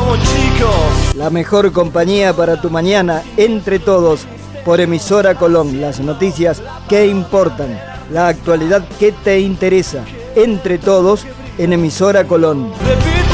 vamos chicos. La mejor compañía para tu mañana, Entre Todos, por Emisora Colón. Las noticias que importan, la actualidad que te interesa, Entre Todos en Emisora Colón.